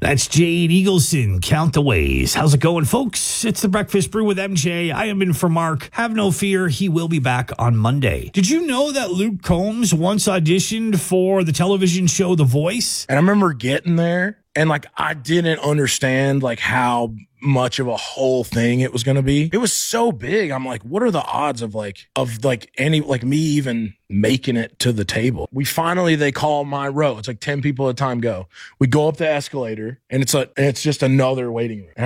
That's Jade Eagleson. Count the ways. How's it going, folks? It's the Breakfast Brew with MJ. I am in for Mark. Have no fear. He will be back on Monday. Did you know that Luke Combs once auditioned for the television show The Voice? And I remember getting there and I didn't understand how much of a whole thing it was going to be. It was so big. I'm like, what are the odds of me even making it to the table? They call my row. It's 10 people at a time go. We go up the escalator and it's just another waiting room.